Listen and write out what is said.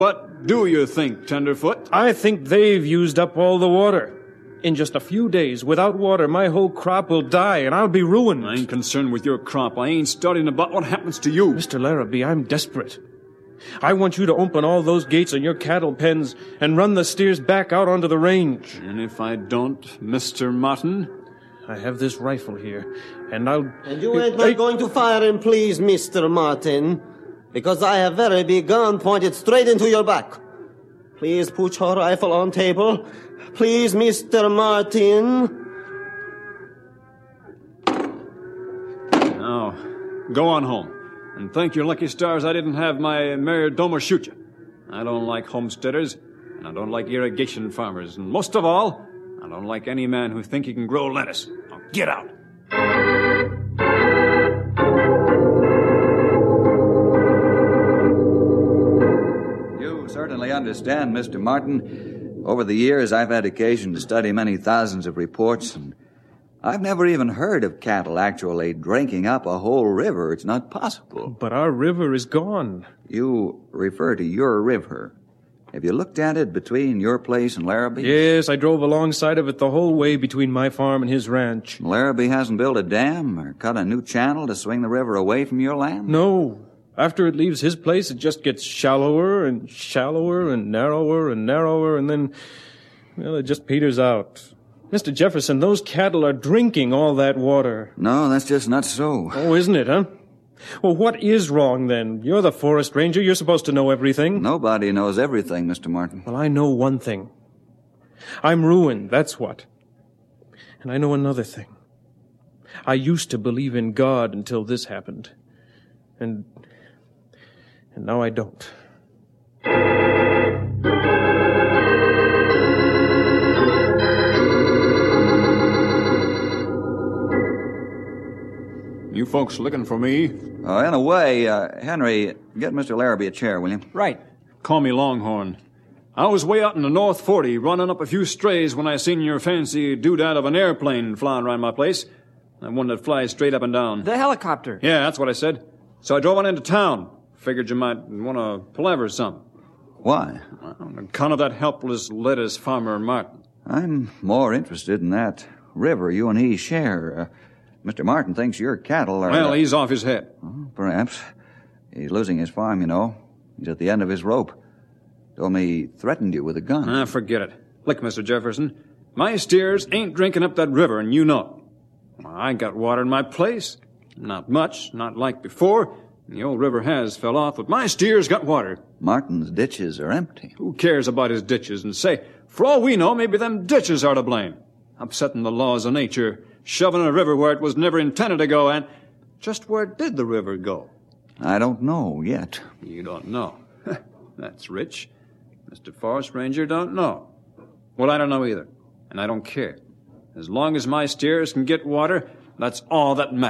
What do you think, Tenderfoot? I think they've used up all the water. In just a few days, without water, my whole crop will die, and I'll be ruined. I ain't concerned with your crop. I ain't studying about what happens to you. Mr. Larrabee, I'm desperate. I want you to open all those gates in your cattle pens and run the steers back out onto the range. And if I don't, Mr. Martin? I have this rifle here, and I'll... And you ain't not going to fire him, please, Mr. Martin, because I have very big gun pointed straight into your back. Please put your rifle on table. Please, Mr. Martin. Now, go on home. And thank your lucky stars I didn't have my mayordomo shoot you. I don't like homesteaders, and I don't like irrigation farmers, and most of all, I don't like any man who think he can grow lettuce. Now get out. You certainly understand, Mr. Martin. Over the years, I've had occasion to study many thousands of reports, and I've never even heard of cattle actually drinking up a whole river. It's not possible. But our river is gone. You refer to your river. Have you looked at it between your place and Larrabee? Yes, I drove alongside of it the whole way between my farm and his ranch. Larrabee hasn't built a dam or cut a new channel to swing the river away from your land? No. After it leaves his place, it just gets shallower and shallower and narrower, and then, well, it just peters out. Mr. Jefferson, those cattle are drinking all that water. No, that's just not so. Oh, isn't it, huh? Well, what is wrong, then? You're the forest ranger. You're supposed to know everything. Nobody knows everything, Mr. Martin. Well, I know one thing. I'm ruined, that's what. And I know another thing. I used to believe in God until this happened. And now I don't. You folks looking for me? In a way, Henry, get Mr. Larrabee a chair, will you? Right. Call me Longhorn. I was way out in the North 40 running up a few strays when I seen your fancy doodad of an airplane flying around my place. That one that flies straight up and down. The helicopter. Yeah, that's what I said. So I drove on into town. Figured you might want to palaver something. Why? On account of that helpless lettuce farmer Martin. I'm more interested in that river you and he share. Mr. Martin thinks your cattle are... Well, he's off his head. Perhaps. He's losing his farm, you know. He's at the end of his rope. Told me he threatened you with a gun. Forget it. Look, Mr. Jefferson, my steers ain't drinking up that river, and you know it. I got water in my place. Not much, not like before. The old river has fell off, but my steers got water. Martin's ditches are empty. Who cares about his ditches? And say, for all we know, maybe them ditches are to blame. Upsetting the laws of nature, shoving a river where it was never intended to go, and just where did the river go? I don't know yet. You don't know. That's rich. Mr. Forest Ranger don't know. Well, I don't know either, and I don't care. As long as my steers can get water, that's all that matters.